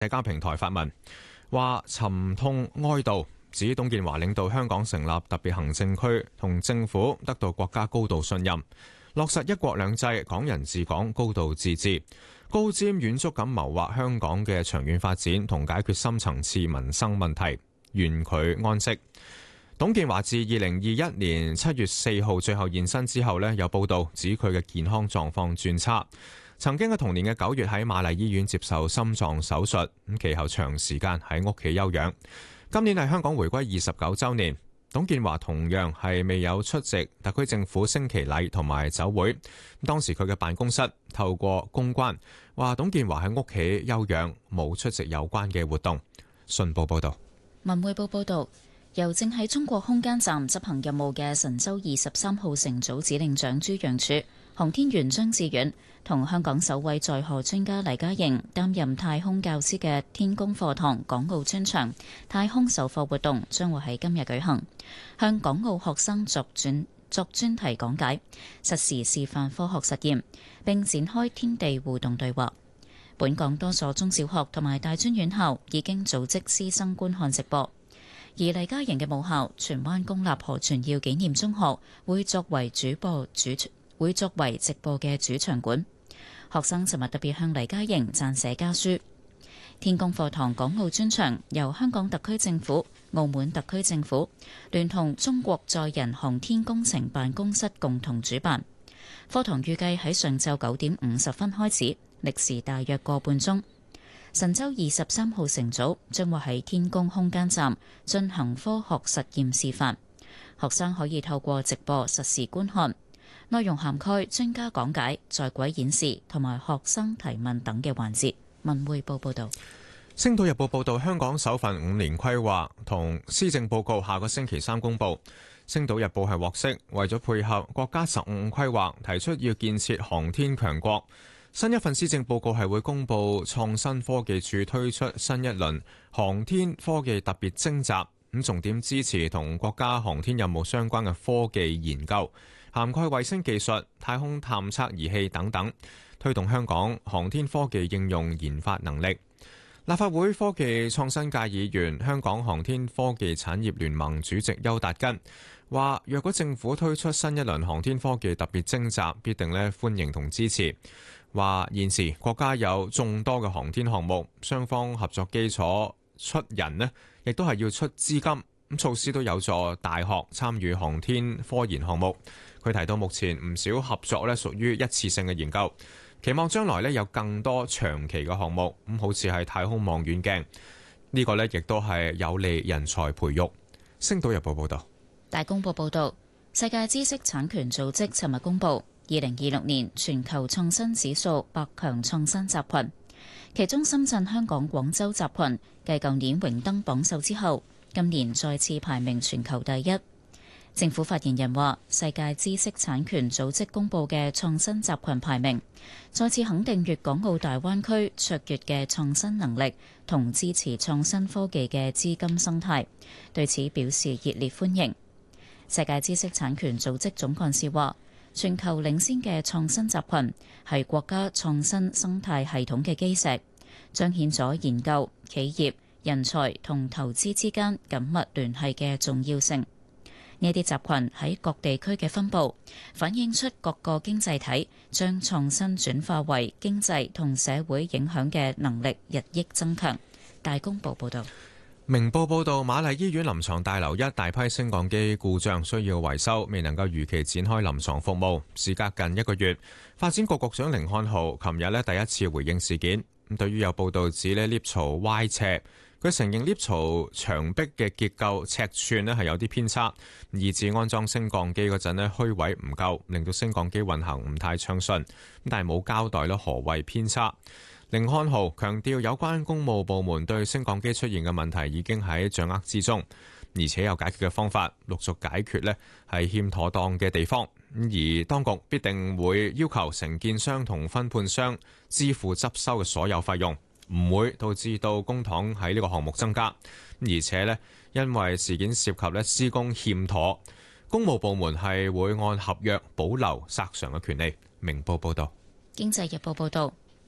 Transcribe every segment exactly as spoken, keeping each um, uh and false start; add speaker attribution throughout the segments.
Speaker 1: 社交平台發文，話沉痛哀悼，指董建華領導香港成立特別行政區同政府得到國家高度信任，落實一國兩制、港人治港、高度自治，高瞻遠矚咁謀劃香港嘅長遠發展同解決深層次民生問題，願佢安息。董建華自二零二一年七月四號最後現身之後呢，有報道指佢嘅健康狀況轉差，曾經喺同年嘅九月喺瑪麗醫院接受心臟手術，咁其後長時間喺屋企休養。今年係香港回歸二十九週年，董建華同樣係未有出席特區政府升旗禮同埋酒會。當時佢嘅辦公室透過公關話，董建華喺屋企休養，冇出席有關嘅活動。信報報道。
Speaker 2: 文匯報報道。由正喺中國空間站執行任務嘅神舟二十三號乘組指令長朱楊柱、航天員張志遠同香港首位載荷專家黎嘉瑩擔任太空教師嘅天宮課堂港澳專場太空授課活動將會喺今日舉行，向港澳學生作專作專題講解，實時示範科學實驗，並展開天地互動對話。本港多所中小學同埋大專院校已經組織師生觀看直播。而黎嘉瑩嘅母校荃灣公立何傳耀紀念中學會作為主播主會作為直播嘅主場館。學生尋日特別向黎嘉瑩撰寫家書。天宮課堂港澳專場由香港特區政府、澳門特區政府聯同中國載人航天工程辦公室共同主辦。課堂預計喺上晝九點五十分開始，歷時大約個半鐘。神舟二十三號乘組將會喺天宮空間站進行科學實驗示範，學生可以透過直播實時觀看，內容涵蓋專家講解、在軌演示同埋學生提問等嘅環節。文匯報報道。
Speaker 1: 星島日報報道，香港首份五年規劃同施政報告下個星期三公佈。星島日報係獲悉，為咗配合國家十五規劃，提出要建設航天強國。新一份施政報告係會公布創新科技署推出新一輪航天科技特別徵集，咁重點支持同國家航天任務相關嘅科技研究，涵蓋衛星技術、太空探測儀器等等，推動香港航天科技應用研發能力。立法會科技創新界議員、香港航天科技產業聯盟主席邱達根話，若果政府推出新一輪航天科技特別徵集，必定咧歡迎同支持。話現時國家有眾多嘅航天項目，雙方合作基礎出人呢，亦都係要出資金，咁措施都有助大學參與航天科研項目。佢提到目前唔少合作呢屬於一次性嘅研究，期望將來呢有更多長期嘅項目，咁好似係太空望遠鏡呢個呢，亦都係有利人才培育。星島日報報道。
Speaker 2: 大公報報道，世界知識產權組織尋日公佈二零二六年全球創新指數百強創新集群，其中深圳、香港、廣州集群繼舊年榮登榜首之後，今年再次排名全球第一。政府發言人話，世界知識產權組織公佈嘅創新集群排名，再次肯定粵港澳大灣區卓越嘅創新能力同支持創新科技嘅資金生態，對此表示熱烈歡迎。世界知識產權組織總幹事話，全球領先嘅創新集群係國家創新生態系統嘅基石，彰顯咗研究、企業、人才同投資之間緊密聯繫嘅重要性。呢啲集群喺各地區嘅分佈，反映出各個經濟體將創新轉化為經濟同社會影響嘅能力日益增強。大公報報導。
Speaker 1: 明報報導，瑪麗醫院臨床大樓一大批升降機故障需要維修，未能夠如期展開臨床服務。事隔近一個月，發展局局長甯漢豪琴日咧第一次回應事件。咁對於有報導指咧 lift 槽歪斜，佢承認 lift 槽牆壁嘅結構尺寸咧係有啲偏差，以致安裝升降機嗰陣咧虛位唔夠，令到升降機運行唔太暢順。但係冇交代咧何謂偏差。甯漢豪強調，有關公務部門對升降機出現嘅問題已經喺掌握之中，而且有解決嘅方法，陸續解決呢係欠妥當嘅地方。而當局必定會要求承建商同分判商支付執收嘅所有費用，唔會導致到公帑喺呢個項目增加。而且呢，因為事件涉及呢施工欠妥，公務部門係會按合約保留索償嘅權利。明報報道。
Speaker 2: 經濟日報報道。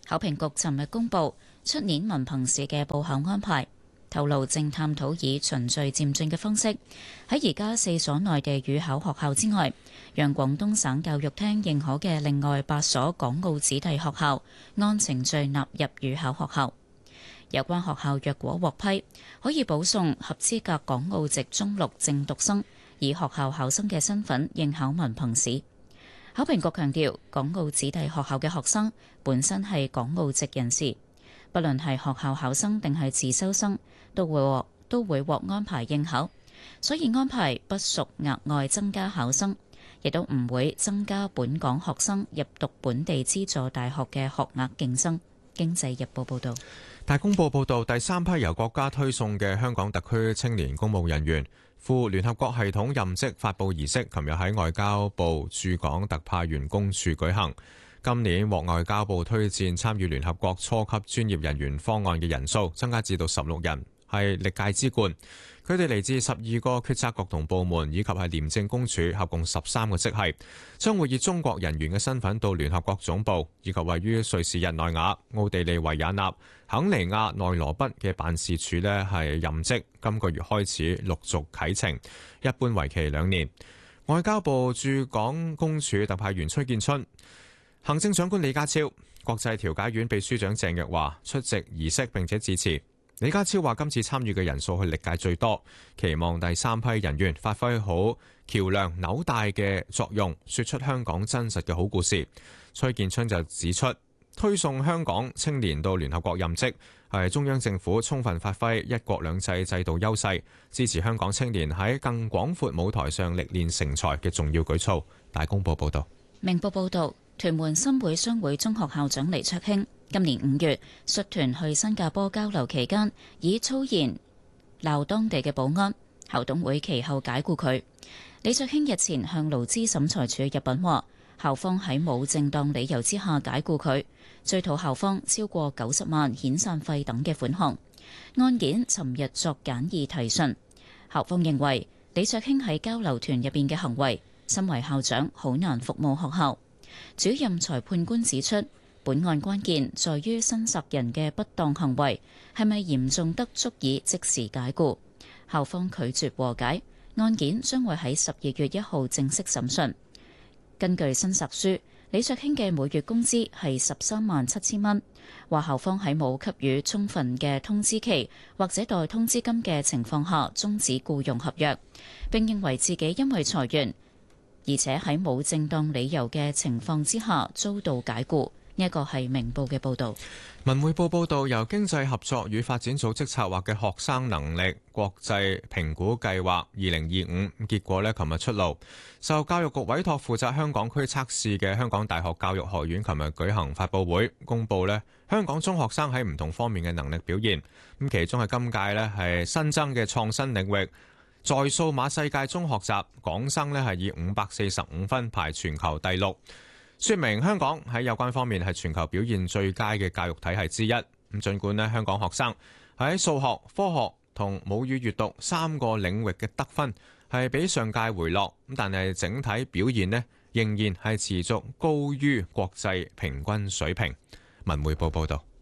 Speaker 2: 考評局尋日公佈出年文憑試嘅報考安排，透露正探討以循序漸進嘅方式，喺而家四所內地語考學校之外，讓廣東省教育廳認可嘅另外八所港澳子弟學校按程序納入語考學校。有關學校若果獲批，可以保送合資格港澳籍中六正讀生，以學校考生嘅身份應考文憑試。考評局強調，港澳子弟學校嘅學生本身係港澳籍人士，不論係學校考生定係自修生，都會獲都會獲安排應考，所以安排不屬額外增加考生，亦都唔會增加本港學生入讀本地資助大學嘅學額競爭。經濟日報報導。
Speaker 1: 大公報報導，第三批由國家推送嘅香港特區青年公務人員赴聯合國系統任職發布儀式，琴日喺外交部駐港特派員公署舉行。今年獲外交部推薦參與聯合國初級專業人員方案嘅人數增加至到十六人，係歷屆之冠。佢哋嚟自十二個決策局同部門，以及係廉政公署，合共十三個職系，將會以中國人員嘅身份到聯合國總部，以及位於瑞士日內瓦、奧地利維也納、肯尼亞內羅畢嘅辦事處呢係任職。今個月開始陸續啟程，一般為期兩年。外交部駐港公署特派員崔建春、行政長官李家超、國際調解院秘書長鄭若驊出席儀式並且致辭。李家超話：今次參與嘅人數係歷屆最多，期望第三批人員發揮好橋梁紐帶嘅作用，說出香港真實嘅好故事。崔建春就指出，推送香港青年到聯合國任職係中央政府充分發揮一國兩制制度優勢，支持香港青年喺更廣闊舞台上歷練成才嘅重要舉措。大公報報道。
Speaker 2: 明報報導，屯門新會商會中學校長黎卓興今年五月率團去新加坡交流期間，以粗言鬧當地嘅保安，校董會其後解僱佢。李卓興日前向勞資審裁處入稟話，校方喺冇正當理由之下解僱佢，追討校方超過九十萬遣散費等嘅款項。案件尋日作簡易提訊，校方認為李卓興喺交流團入邊嘅行為，身為校長好難服務學校。主任裁判官指出，本案關鍵在於申索人嘅不當行為係咪嚴重得足以即時解僱。校方拒絕和解，案件將會喺十二月一號正式審訊。根據申索書，李卓興嘅每月工資係十三萬七千蚊，話校方喺冇給予充分嘅通知期或者代通知金嘅情況下終止僱傭合約，並認為自己因為裁員，而且喺冇正當理由嘅情況之下遭到解僱。呢一個係明報嘅報導。
Speaker 1: 文匯報報導，由經濟合作與發展組織策劃嘅學生能力國際評估計劃二零二五結果呢，琴日出爐。受教育局委託負責香港區測試嘅香港大學教育學院，琴日舉行發佈會，公佈呢香港中學生喺唔同方面嘅能力表現。咁其中係今屆呢係新增嘅創新領域，在數碼世界中學習，港生呢係以五百四十五分排全球第六。說明香港喺有關方面係全球表現最佳嘅教育體系之一。咁儘管咧香港學生喺數學、科學同母語閱讀三個領域嘅得分係比上屆回落，咁但係整體表現咧仍然係持續高於國際平均水平。文匯報報道。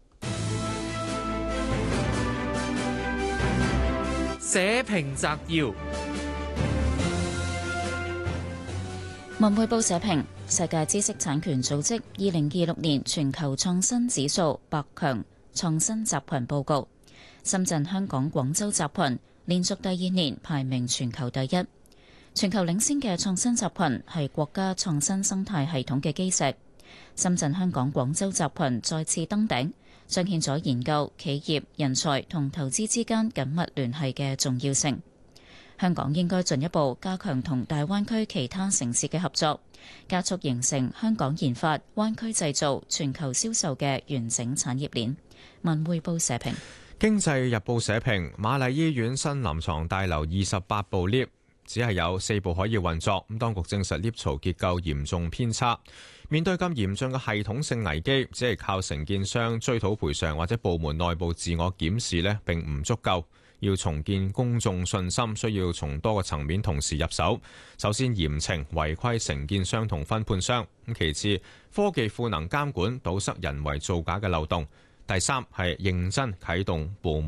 Speaker 3: 社評摘要。
Speaker 2: 文匯報社評：世界知識產權組織二零二六年全球創新指數百強創新集群報告，深圳、香港、廣州集群連續第二年排名全球第一。全球領先嘅創新集群係國家創新生態系統嘅基石。深圳、香港、廣州集群再次登頂，彰顯咗研究、企業、人才同投資之間緊密聯繫嘅重要性。香港應該進一步加強同大灣區其他城市嘅合作，加速形成香港研發、灣區製造、全球銷售嘅完整產業鏈。文匯報社評。
Speaker 1: 經濟日報社評：瑪麗醫院新臨床大樓二十八部 lift， 只係有四部可以運作。咁當局證實 lift 槽結構嚴重偏差。面對咁嚴峻嘅系統性危機，只係靠承建商追討賠償或者部門內部自我檢視呢並唔足夠。 要重建公眾信心，需要從多個層面同時入手。首先嚴懲違規承建商同分判商，其次科技賦能監管，堵塞人為造假嘅漏洞。第三係認真啟動部門